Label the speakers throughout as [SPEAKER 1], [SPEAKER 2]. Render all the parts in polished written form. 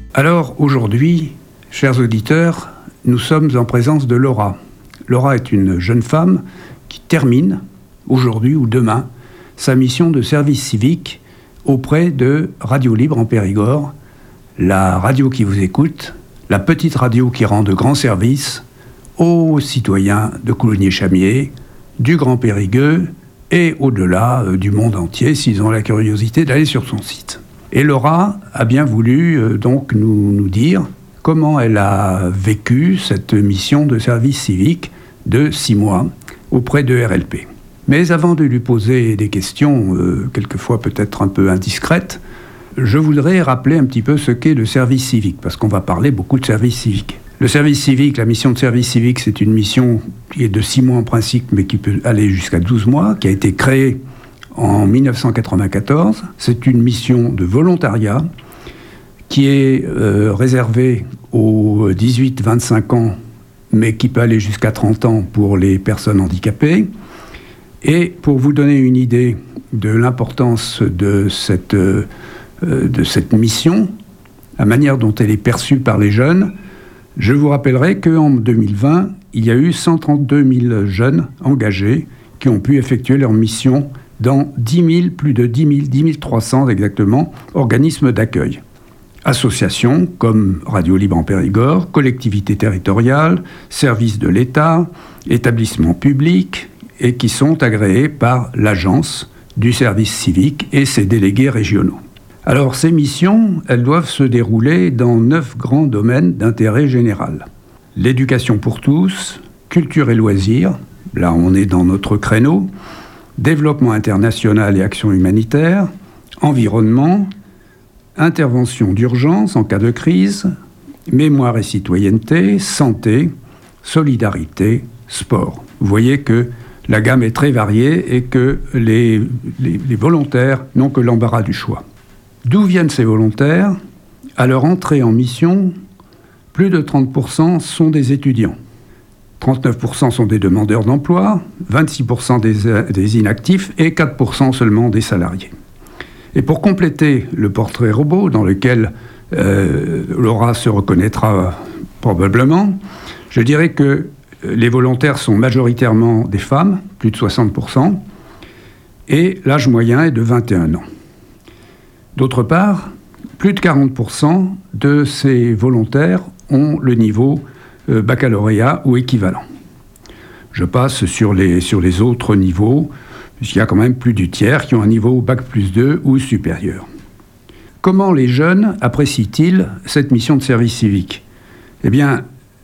[SPEAKER 1] Alors aujourd'hui, chers auditeurs, nous sommes en présence de Laura. Laura est une jeune femme qui termine, aujourd'hui ou demain, sa mission de service civique auprès de Radio Libre en Périgord, la radio qui vous écoute, la petite radio qui rend de grands services aux citoyens de Coulommiers-Chamiers, du Grand Périgueux et au-delà du monde entier s'ils ont la curiosité d'aller sur son site. Et Laura a bien voulu donc nous dire comment elle a vécu cette mission de service civique de 6 mois auprès de RLP. Mais avant de lui poser des questions, quelquefois peut-être un peu indiscrètes, je voudrais rappeler un petit peu ce qu'est le service civique, parce qu'on va parler beaucoup de service civique. Le service civique, la mission de service civique, c'est une mission qui est de 6 mois en principe, mais qui peut aller jusqu'à 12 mois, qui a été créée en 1994. C'est une mission de volontariat qui est réservée aux 18-25 ans, mais qui peut aller jusqu'à 30 ans pour les personnes handicapées. Et pour vous donner une idée de l'importance de cette mission, la manière dont elle est perçue par les jeunes, je vous rappellerai qu'en 2020, il y a eu 132 000 jeunes engagés qui ont pu effectuer leur mission dans plus de 10 300 exactement, organismes d'accueil. Associations comme Radio Libre en Périgord, collectivités territoriales, services de l'État, établissements publics, et qui sont agréés par l'agence du service civique et ses délégués régionaux. Alors, ces missions, elles doivent se dérouler dans 9 grands domaines d'intérêt général. L'éducation pour tous, culture et loisirs, là on est dans notre créneau, développement international et action humanitaire, environnement, intervention d'urgence en cas de crise, mémoire et citoyenneté, santé, solidarité, sport. Vous voyez que la gamme est très variée et que les volontaires n'ont que l'embarras du choix. D'où viennent ces volontaires ? À leur entrée en mission, plus de 30% sont des étudiants. 39% sont des demandeurs d'emploi, 26% des inactifs et 4% seulement des salariés. Et pour compléter le portrait robot dans lequel Laura se reconnaîtra probablement, je dirais que les volontaires sont majoritairement des femmes, plus de 60%, et l'âge moyen est de 21 ans. D'autre part, plus de 40% de ces volontaires ont le niveau baccalauréat ou équivalent. Je passe sur les autres niveaux, puisqu'il y a quand même plus du tiers qui ont un niveau Bac plus 2 ou supérieur. Comment les jeunes apprécient-ils cette mission de service civique ? Eh bien,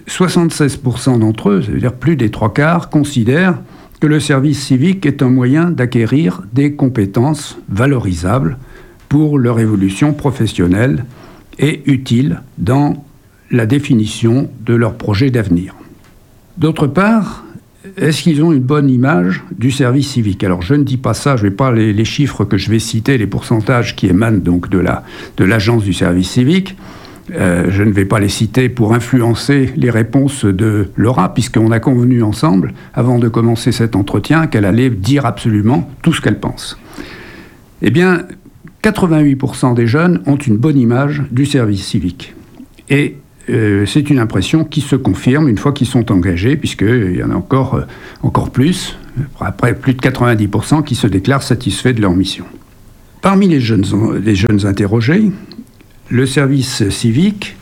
[SPEAKER 1] 76% d'entre eux, c'est-à-dire plus des 3/4, considèrent que le service civique est un moyen d'acquérir des compétences valorisables pour leur évolution professionnelle et utile dans la définition de leur projet d'avenir. D'autre part, est-ce qu'ils ont une bonne image du service civique ? Alors je ne dis pas ça, je ne vais pas les chiffres que je vais citer, les pourcentages qui émanent donc de l'agence du service civique, je ne vais pas les citer pour influencer les réponses de Laura, puisqu'on a convenu ensemble, avant de commencer cet entretien, qu'elle allait dire absolument tout ce qu'elle pense. Eh bien, 88% des jeunes ont une bonne image du service civique. Et c'est une impression qui se confirme une fois qu'ils sont engagés, puisqu'il y en a encore plus, après plus de 90% qui se déclarent satisfaits de leur mission. Parmi les jeunes interrogés, le service civique,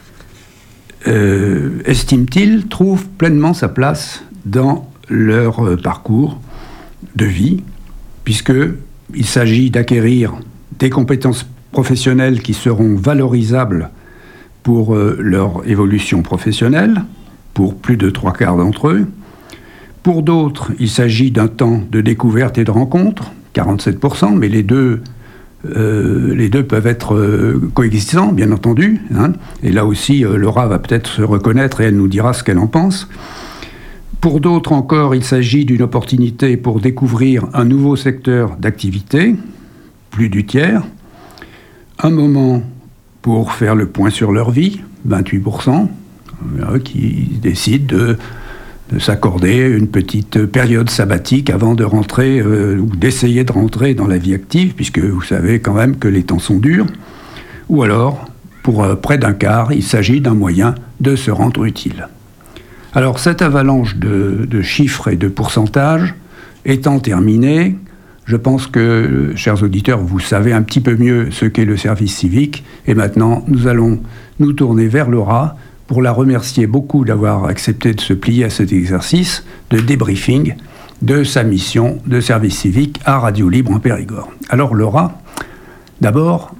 [SPEAKER 1] estime-t-il, trouve pleinement sa place dans leur parcours de vie, puisqu'il s'agit d'acquérir des compétences professionnelles qui seront valorisables pour leur évolution professionnelle, pour plus de 3/4 d'entre eux. Pour d'autres, il s'agit d'un temps de découverte et de rencontre, 47%, mais les deux peuvent être coexistants, bien entendu. Hein. Et là aussi, Laura va peut-être se reconnaître et elle nous dira ce qu'elle en pense. Pour d'autres encore, il s'agit d'une opportunité pour découvrir un nouveau secteur d'activité, plus du tiers. Un moment pour faire le point sur leur vie, 28%, qui décident de s'accorder une petite période sabbatique avant de rentrer, ou d'essayer de rentrer dans la vie active, puisque vous savez quand même que les temps sont durs. Ou alors, pour près d'un quart, il s'agit d'un moyen de se rendre utile. Alors, cette avalanche de chiffres et de pourcentages étant terminée, je pense que, chers auditeurs, vous savez un petit peu mieux ce qu'est le service civique. Et maintenant, nous allons nous tourner vers Laura pour la remercier beaucoup d'avoir accepté de se plier à cet exercice de débriefing de sa mission de service civique à Radio Libre en Périgord. Alors Laura, d'abord,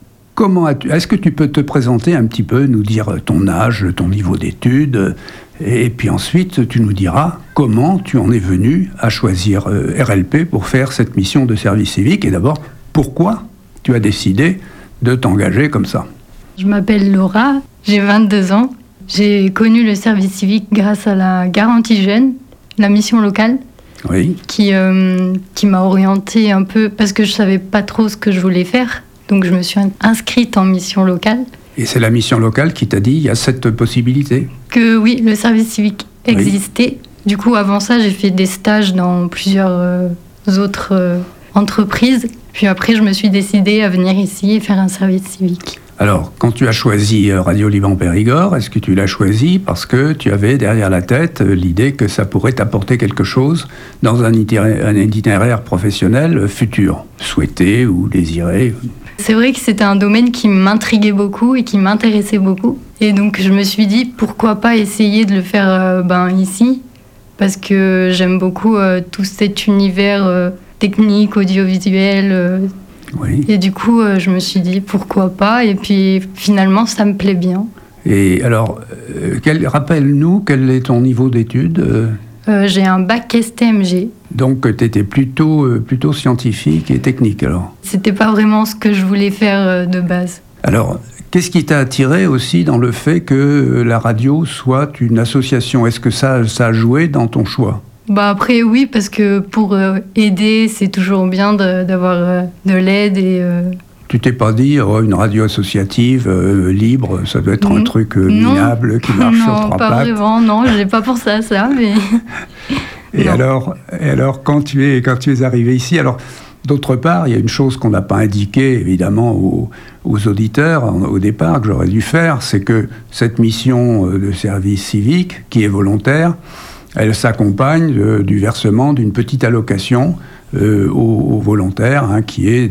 [SPEAKER 1] est-ce que tu peux te présenter un petit peu, nous dire ton âge, ton niveau d'études, et puis ensuite tu nous diras comment tu en es venu à choisir RLP pour faire cette mission de service civique, et d'abord, pourquoi tu as décidé de t'engager comme ça?
[SPEAKER 2] Je m'appelle Laura, j'ai 22 ans. J'ai connu le service civique grâce à la garantie jeune, la mission locale,
[SPEAKER 1] oui.
[SPEAKER 2] qui m'a orientée un peu parce que je ne savais pas trop ce que je voulais faire. Donc je me suis inscrite en mission locale.
[SPEAKER 1] Et c'est la mission locale qui t'a dit il y a cette possibilité?
[SPEAKER 2] Que oui, le service civique existait. Oui. Du coup, avant ça, j'ai fait des stages dans plusieurs autres entreprises. Puis après, je me suis décidée à venir ici et faire un service civique.
[SPEAKER 1] Alors, quand tu as choisi Radio Libre en Périgord, est-ce que tu l'as choisi parce que tu avais derrière la tête l'idée que ça pourrait t'apporter quelque chose dans un itinéraire professionnel futur, souhaité ou désiré?
[SPEAKER 2] C'est vrai que c'était un domaine qui m'intriguait beaucoup et qui m'intéressait beaucoup. Et donc, je me suis dit, pourquoi pas essayer de le faire ici, parce que j'aime beaucoup tout cet univers technique, audiovisuel.
[SPEAKER 1] Oui.
[SPEAKER 2] Et du coup, je me suis dit, pourquoi pas? Et puis, finalement, ça me plaît bien.
[SPEAKER 1] Et alors, rappelle-nous, quel est ton niveau d'études?
[SPEAKER 2] J'ai un bac STMG.
[SPEAKER 1] Donc, tu étais plutôt scientifique et technique, alors? C'était
[SPEAKER 2] pas vraiment ce que je voulais faire de base.
[SPEAKER 1] Alors, qu'est-ce qui t'a attiré aussi dans le fait que la radio soit une association? Est-ce que ça a joué dans ton choix?
[SPEAKER 2] Après, oui, parce que pour aider, c'est toujours bien d'avoir de l'aide. Et
[SPEAKER 1] tu t'es pas dit, une radio associative libre, ça doit être un truc minable qui marche sur trois pattes?
[SPEAKER 2] Non, pas vraiment, non, j'ai pas pensé à ça, mais...
[SPEAKER 1] Et alors, quand tu es arrivé ici, alors, d'autre part, il y a une chose qu'on n'a pas indiquée, évidemment, aux auditeurs au départ, que j'aurais dû faire, c'est que cette mission de service civique, qui est volontaire, elle s'accompagne du versement d'une petite allocation aux volontaires, qui est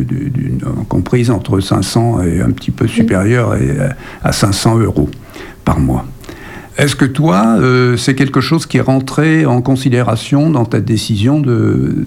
[SPEAKER 1] comprise entre 500 et un petit peu supérieure à 500 € par mois. Est-ce que toi, c'est quelque chose qui est rentré en considération dans ta décision de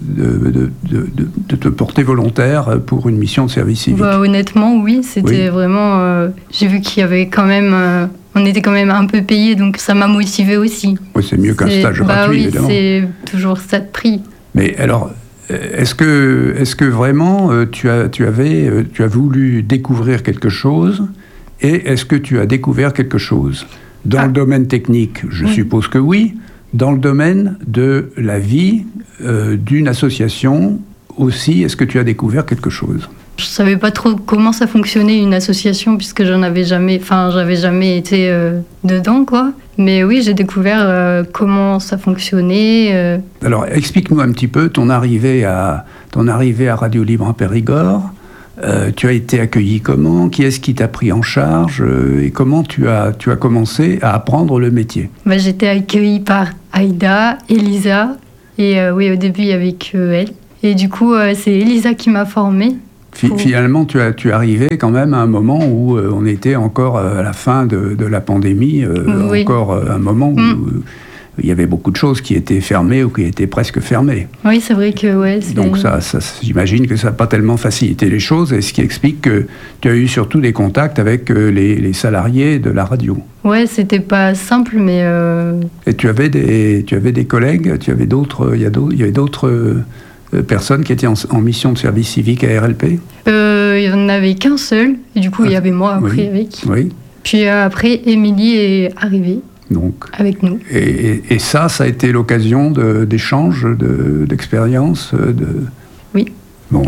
[SPEAKER 1] te porter volontaire pour une mission de service civique?
[SPEAKER 2] Honnêtement, oui, c'était vraiment... j'ai vu qu'il y avait quand même... on était quand même un peu payé, donc ça m'a motivé aussi.
[SPEAKER 1] Oui, c'est mieux qu'un stage gratuit, évidemment.
[SPEAKER 2] C'est toujours ça de prix.
[SPEAKER 1] Mais alors, est-ce que vraiment tu as voulu découvrir quelque chose, et est-ce que tu as découvert quelque chose? Dans le domaine technique, je suppose que oui. Dans le domaine de la vie d'une association aussi, est-ce que tu as découvert quelque chose?
[SPEAKER 2] Je ne savais pas trop comment ça fonctionnait une association, puisque j'avais jamais été dedans, quoi. Mais oui, j'ai découvert comment ça fonctionnait.
[SPEAKER 1] Alors, explique-nous un petit peu ton arrivée à Radio Libre en Périgord. Tu as été accueilli comment? Qui est-ce qui t'a pris en charge? Et comment tu as commencé à apprendre le métier?
[SPEAKER 2] J'étais accueillie par Aïda, Elisa, et oui, au début, il y avait que elle. Et du coup, c'est Elisa qui m'a formée.
[SPEAKER 1] Finalement, tu es arrivé quand même à un moment où on était encore à la fin de la pandémie, encore un moment où il y avait beaucoup de choses qui étaient fermées ou qui étaient presque fermées.
[SPEAKER 2] Oui, c'est vrai que...
[SPEAKER 1] Donc ça, j'imagine que ça n'a pas tellement facilité les choses, et ce qui explique que tu as eu surtout des contacts avec les salariés de la radio.
[SPEAKER 2] Ouais, c'était pas simple, mais...
[SPEAKER 1] Et tu avais des collègues, il y avait d'autres personnes qui étaient en mission de service civique à RLP?
[SPEAKER 2] Il n'y en avait qu'un seul, et du coup il y avait moi après avec.
[SPEAKER 1] Oui.
[SPEAKER 2] Puis après, Émilie est arrivée. Donc, avec nous.
[SPEAKER 1] Et ça a été l'occasion d'échanges, d'expériences
[SPEAKER 2] Oui.
[SPEAKER 1] Bon.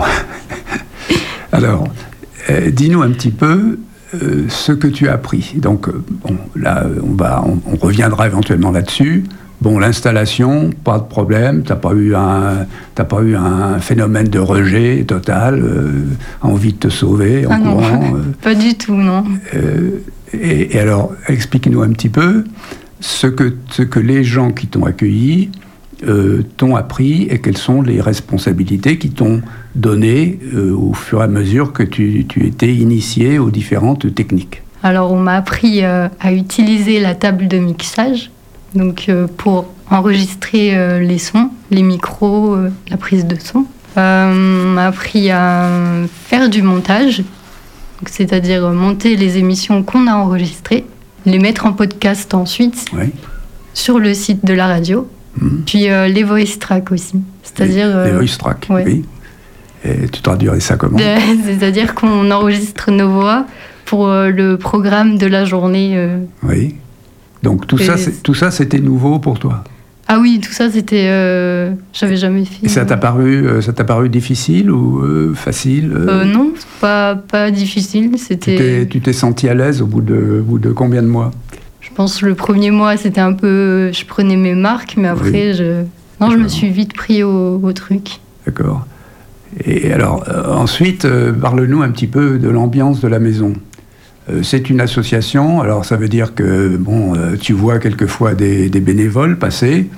[SPEAKER 1] Alors, dis-nous un petit peu ce que tu as appris. Donc, là, on reviendra éventuellement là-dessus. Bon, l'installation, pas de problème, t'as pas eu un phénomène de rejet total, envie de te sauver en courant.
[SPEAKER 2] Pas du tout, non.
[SPEAKER 1] Et alors, explique-nous un petit peu ce que les gens qui t'ont accueilli t'ont appris et quelles sont les responsabilités qui t'ont donné au fur et à mesure que tu étais initié aux différentes techniques.
[SPEAKER 2] Alors, on m'a appris à utiliser la table de mixage, donc pour enregistrer les sons, les micros, la prise de son. On m'a appris à faire du montage, c'est-à-dire monter les émissions qu'on a enregistrées, les mettre en podcast ensuite sur le site de la radio, puis les voice tracks aussi. C'est-à-dire,
[SPEAKER 1] les voice tracks, oui. Et tu traduirais ça comment?
[SPEAKER 2] C'est-à-dire qu'on enregistre nos voix pour le programme de la journée.
[SPEAKER 1] Oui. Donc tout ça, c'était nouveau pour toi?
[SPEAKER 2] Ah oui, tout ça, c'était... j'avais jamais fait.
[SPEAKER 1] Et ça t'a paru difficile ou facile?
[SPEAKER 2] Non, pas difficile. C'était...
[SPEAKER 1] Tu t'es senti à l'aise au bout de combien de mois?
[SPEAKER 2] Je pense le premier mois, c'était un peu... Je prenais mes marques, mais après, je me suis vite pris au truc.
[SPEAKER 1] D'accord. Et alors, ensuite, parle-nous un petit peu de l'ambiance de la maison. C'est une association, alors ça veut dire que tu vois quelquefois des bénévoles passer.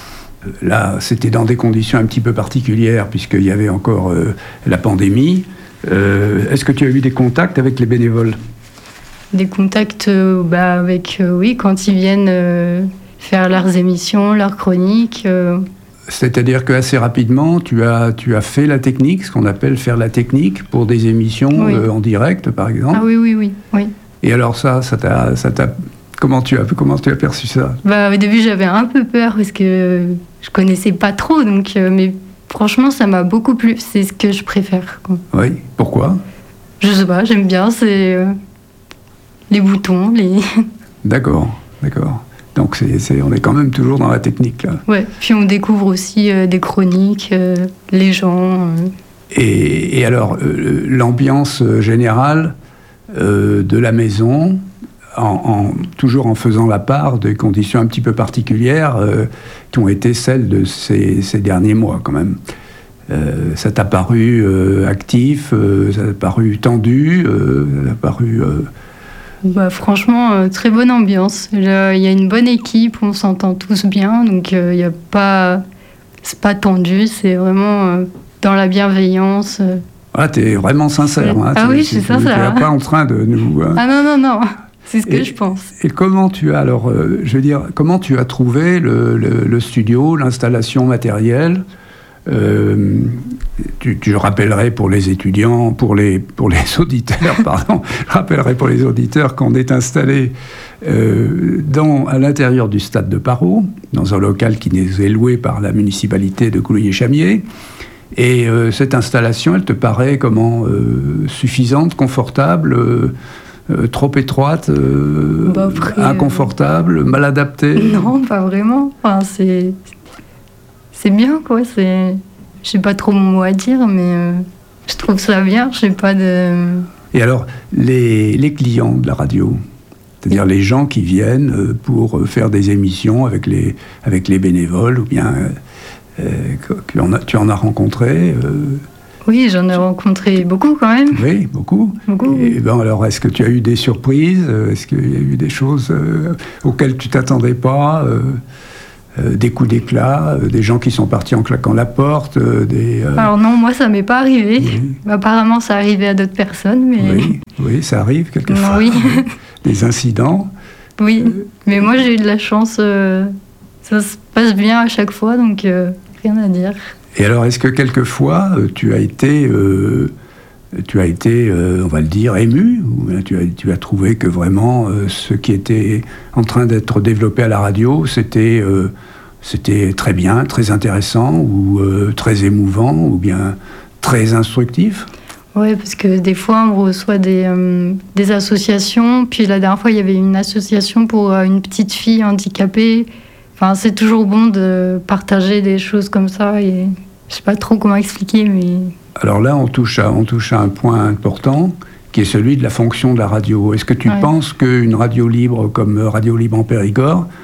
[SPEAKER 1] Là, c'était dans des conditions un petit peu particulières, puisqu'il y avait encore la pandémie. Est-ce que tu as eu des contacts avec les bénévoles?
[SPEAKER 2] Des contacts avec, oui, quand ils viennent faire leurs émissions, leurs chroniques.
[SPEAKER 1] C'est-à-dire qu'assez rapidement, tu as fait la technique, ce qu'on appelle faire la technique, pour des émissions en direct, par exemple.
[SPEAKER 2] Ah oui.
[SPEAKER 1] Et alors ça t'a comment tu as perçu ça?
[SPEAKER 2] Au début, j'avais un peu peur parce que je connaissais pas trop, donc mais franchement, ça m'a beaucoup plu. C'est ce que je préfère, quoi.
[SPEAKER 1] Oui. Pourquoi?
[SPEAKER 2] Je sais pas, j'aime bien. C'est les boutons,
[SPEAKER 1] D'accord. Donc on est quand même toujours dans la technique, là.
[SPEAKER 2] Ouais, puis on découvre aussi des chroniques, les gens.
[SPEAKER 1] Et alors, l'ambiance générale de la maison, toujours en faisant la part des conditions un petit peu particulières qui ont été celles de ces derniers mois, quand même. Ça t'a paru actif, ça t'a paru tendu, ça t'a paru...
[SPEAKER 2] franchement, très bonne ambiance. Il y a une bonne équipe, on s'entend tous bien, donc c'est pas tendu, c'est vraiment dans la bienveillance.
[SPEAKER 1] Ah, t'es vraiment sincère. Hein,
[SPEAKER 2] ah oui, je suis sincère.
[SPEAKER 1] T'es pas en train de nous...
[SPEAKER 2] Ah non, c'est ce que je pense.
[SPEAKER 1] Et comment tu as, alors, comment tu as trouvé le studio, l'installation matérielle? Tu rappellerais pour les étudiants, pour les auditeurs, pardon, je rappellerai pour les auditeurs qu'on est installé à l'intérieur du stade de Parot, dans un local qui nous est loué par la municipalité de Coulounier-Chamiers. Et cette installation, elle te paraît comment suffisante, confortable, trop étroite, inconfortable, mal adaptée?
[SPEAKER 2] Non, pas vraiment. Enfin, c'est bien, quoi. Je sais pas trop mon mot à dire, mais je trouve ça bien. Je sais pas de...
[SPEAKER 1] Et alors, les clients de la radio, c'est-à-dire les gens qui viennent pour faire des émissions avec les bénévoles, ou bien tu en as rencontré
[SPEAKER 2] Oui, j'en ai rencontré beaucoup quand même.
[SPEAKER 1] Oui, beaucoup. Et alors, est-ce que tu as eu des surprises? Est-ce qu'il y a eu des choses auxquelles tu t'attendais pas? Des coups d'éclat, des gens qui sont partis en claquant la porte,
[SPEAKER 2] Alors non, moi ça m'est pas arrivé. Oui. Apparemment ça arrivait à d'autres personnes, mais...
[SPEAKER 1] Oui, ça arrive quelquefois.
[SPEAKER 2] Oui.
[SPEAKER 1] Des incidents.
[SPEAKER 2] Oui, mais moi j'ai eu de la chance, ça se passe bien à chaque fois, donc rien à dire.
[SPEAKER 1] Et alors, est-ce que quelquefois tu as été, on va le dire, ému, ou tu as trouvé que vraiment ce qui était en train d'être développé à la radio, c'était très bien, très intéressant, ou très émouvant, ou bien très instructif?
[SPEAKER 2] Oui, parce que des fois, on reçoit des associations. Puis la dernière fois, il y avait une association pour une petite fille handicapée. Enfin, c'est toujours bon de partager des choses comme ça. Et je ne sais pas trop comment expliquer, mais...
[SPEAKER 1] Alors là, on touche à un point important, qui est celui de la fonction de la radio. Est-ce que tu penses qu'une radio libre comme Radio Libre en Périgord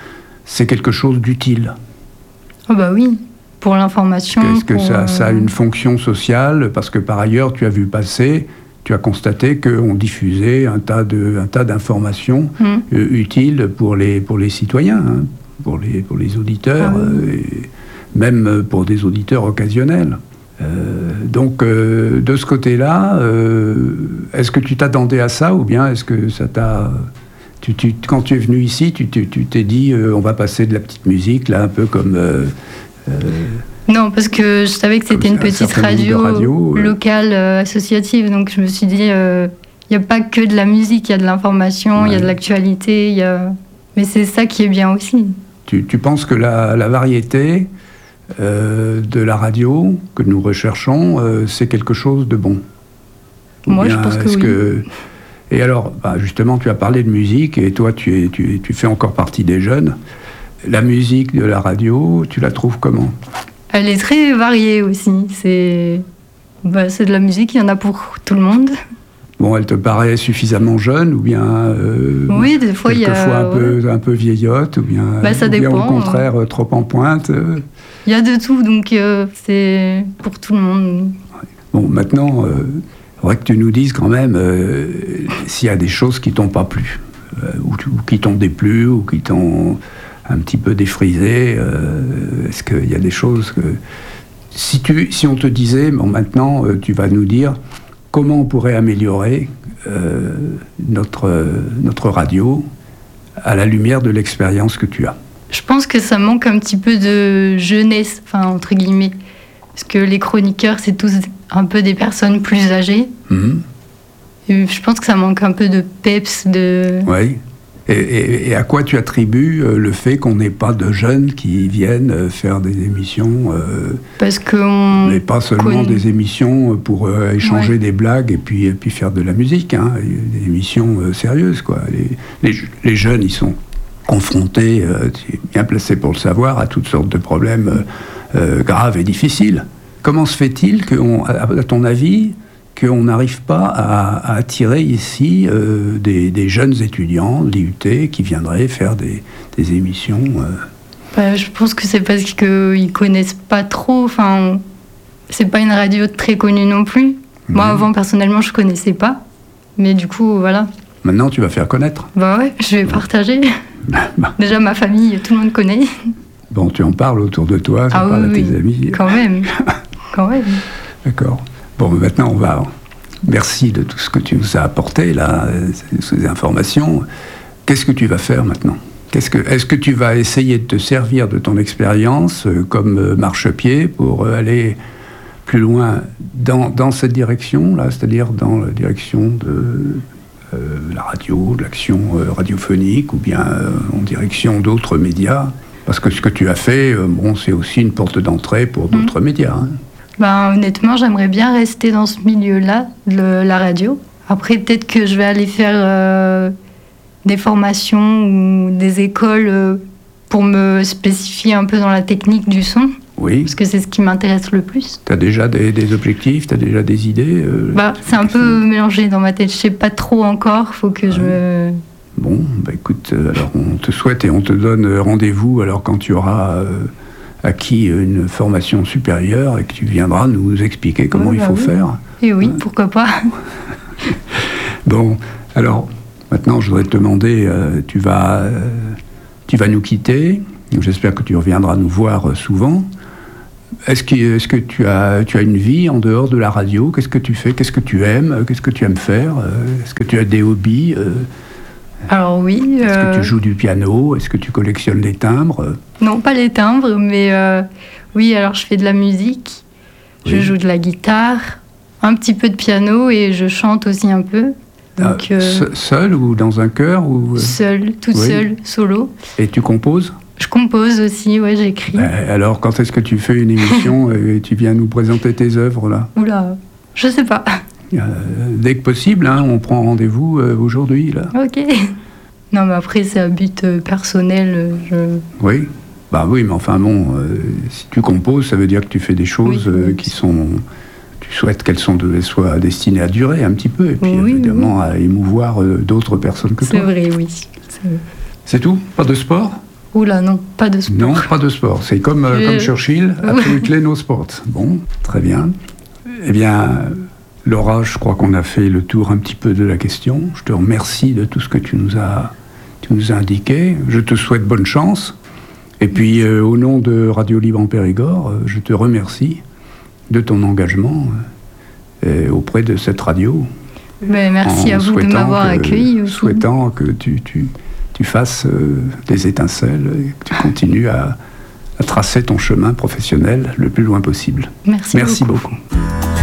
[SPEAKER 1] c'est quelque chose d'utile.
[SPEAKER 2] Oh bah oui, pour l'information.
[SPEAKER 1] Est-ce que ça a une fonction sociale? Parce que par ailleurs, tu as vu passer, tu as constaté qu'on diffusait un tas d'informations utiles pour les citoyens, hein, pour les auditeurs, et même pour des auditeurs occasionnels. Donc, de ce côté-là, est-ce que tu t'attendais à ça, ou bien est-ce que ça t'a... quand tu es venu ici, tu t'es dit on va passer de la petite musique, là, un peu comme...
[SPEAKER 2] Non, parce que je savais que c'était une petite radio locale, associative, donc je me suis dit, il n'y a pas que de la musique, il y a de l'information, il y a de l'actualité, mais c'est ça qui est bien aussi.
[SPEAKER 1] Tu penses que la variété de la radio que nous recherchons, c'est quelque chose de bon?
[SPEAKER 2] Moi, je pense que oui.
[SPEAKER 1] Et alors, justement, tu as parlé de musique, et toi, tu fais encore partie des jeunes. La musique de la radio, tu la trouves comment?
[SPEAKER 2] Elle est très variée aussi. C'est de la musique, il y en a pour tout le monde.
[SPEAKER 1] Bon, elle te paraît suffisamment jeune, ou bien...
[SPEAKER 2] oui, des fois, il y a...
[SPEAKER 1] un peu vieillotte, ou bien,
[SPEAKER 2] ça dépend,
[SPEAKER 1] bien au contraire, trop en pointe.
[SPEAKER 2] Il y a de tout, donc c'est pour tout le monde.
[SPEAKER 1] Bon, maintenant, il faudrait que tu nous dises quand même s'il y a des choses qui t'ont pas plu, ou qui t'ont déplu, ou qui t'ont un petit peu défrisé. Est-ce qu'il y a des choses que... Si on te disait, bon, maintenant, tu vas nous dire comment on pourrait améliorer notre radio à la lumière de l'expérience que tu as.
[SPEAKER 2] Je pense que ça manque un petit peu de jeunesse, enfin, entre guillemets. Parce que les chroniqueurs, c'est tous un peu des personnes plus âgées. Et je pense que ça manque un peu de peps, de...
[SPEAKER 1] Oui. Et à quoi tu attribues le fait qu'on n'ait pas de jeunes qui viennent faire des émissions
[SPEAKER 2] parce qu'on...
[SPEAKER 1] Mais pas seulement des émissions pour échanger des blagues et puis faire de la musique, hein, des émissions sérieuses, quoi. Les jeunes, ils sont confrontés, tu es bien placé pour le savoir, à toutes sortes de problèmes graves et difficiles. Comment se fait-il à ton avis, qu'on n'arrive pas à attirer ici des jeunes étudiants de l'IUT qui viendraient faire des émissions
[SPEAKER 2] je pense que c'est parce qu'ils connaissent pas trop. Enfin, c'est pas une radio très connue non plus. Moi, avant, personnellement, je connaissais pas. Mais du coup, voilà.
[SPEAKER 1] Maintenant, tu vas faire connaître.
[SPEAKER 2] Ouais, je vais partager. Déjà, ma famille, tout le monde connaît.
[SPEAKER 1] Bon, tu en parles autour de toi, tu parles à tes amis.
[SPEAKER 2] Quand même.
[SPEAKER 1] D'accord. Bon, maintenant, merci de tout ce que tu nous as apporté, là, ces informations. Qu'est-ce que tu vas faire maintenant? Est-ce que tu vas essayer de te servir de ton expérience comme marchepied pour aller plus loin dans cette direction-là, c'est-à-dire dans la direction de la radio, de l'action radiophonique, ou bien en direction d'autres médias? Parce que ce que tu as fait, c'est aussi une porte d'entrée pour d'autres médias, hein.
[SPEAKER 2] Honnêtement, j'aimerais bien rester dans ce milieu-là, de la radio. Après, peut-être que je vais aller faire des formations ou des écoles pour me spécifier un peu dans la technique du son.
[SPEAKER 1] Oui.
[SPEAKER 2] Parce que c'est ce qui m'intéresse le plus.
[SPEAKER 1] Tu as déjà des objectifs, tu as déjà des idées
[SPEAKER 2] c'est un peu mélangé dans ma tête. Je ne sais pas trop encore, faut que je me...
[SPEAKER 1] Bon, écoute, alors on te souhaite et on te donne rendez-vous alors quand tu auras... acquis une formation supérieure et que tu viendras nous expliquer comment il faut faire.
[SPEAKER 2] Et oui, pourquoi pas.
[SPEAKER 1] Bon, alors, maintenant, je voudrais te demander, tu vas nous quitter. J'espère que tu reviendras nous voir souvent. Est-ce que tu as une vie en dehors de la radio? Qu'est-ce que tu fais? Qu'est-ce que tu aimes? Qu'est-ce que tu aimes faire? Est-ce que tu as des hobbies?
[SPEAKER 2] Alors oui.
[SPEAKER 1] Est-ce que tu joues du piano? Est-ce que tu collectionnes les timbres?
[SPEAKER 2] Non, pas les timbres, mais oui, alors je fais de la musique, je joue de la guitare, un petit peu de piano et je chante aussi un peu. Donc,
[SPEAKER 1] seule ou dans un chœur ou...
[SPEAKER 2] Seule, toute seule, solo.
[SPEAKER 1] Et tu composes? Je
[SPEAKER 2] compose aussi, ouais, j'écris.
[SPEAKER 1] Alors, quand est-ce que tu fais une émission et tu viens nous présenter tes œuvres, là?
[SPEAKER 2] Oula, je sais pas.
[SPEAKER 1] Dès que possible, hein, on prend rendez-vous aujourd'hui, là.
[SPEAKER 2] Ok. Non, mais après, c'est un but personnel.
[SPEAKER 1] Oui, oui, mais enfin bon, si tu composes, ça veut dire que tu fais des choses qui sont... Tu souhaites qu'elles soient destinées à durer un petit peu, et puis évidemment à émouvoir d'autres personnes que toi.
[SPEAKER 2] C'est vrai, oui.
[SPEAKER 1] C'est tout? Pas de sport?
[SPEAKER 2] Oula, non, pas de sport.
[SPEAKER 1] Non, pas de sport. C'est comme Churchill, absolutely no sport. Bon, très bien. Eh bien, Laura, je crois qu'on a fait le tour un petit peu de la question. Je te remercie de tout ce que tu nous as indiqué. Je te souhaite bonne chance. Et puis, au nom de Radio Libre en Périgord, je te remercie de ton engagement auprès de cette radio.
[SPEAKER 2] Mais merci à vous de m'avoir accueilli aussi.
[SPEAKER 1] Souhaitant que tu fasses des étincelles et que tu continues à tracer ton chemin professionnel le plus loin possible.
[SPEAKER 2] Merci beaucoup.